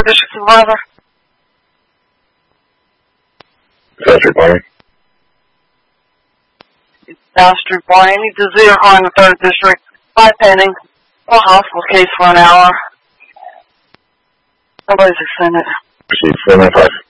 District Supervisor. Patrick Barney. Master Barney. I need to zero on the 3rd District. 5 pending. A hospital case for an hour. Nobody's extended. Proceed 495.